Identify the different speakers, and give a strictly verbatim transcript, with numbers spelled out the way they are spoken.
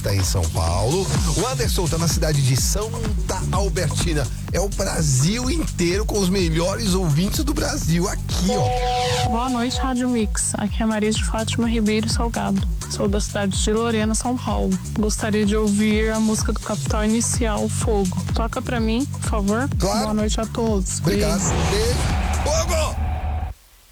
Speaker 1: está em São Paulo. O Anderson tá na cidade de Santa Albertina. É o Brasil inteiro com os melhores ouvintes do Brasil aqui, ó.
Speaker 2: Boa noite, Rádio Mix. Aqui é a Maria de Fátima Ribeiro Salgado. Sou da cidade de Lorena, São Paulo. Gostaria de ouvir a música do Capital Inicial, Fogo. Toca pra mim, por favor.
Speaker 1: Claro.
Speaker 2: Boa noite a todos.
Speaker 1: Obrigado.
Speaker 2: Beijo.
Speaker 1: Beijo. Fogo!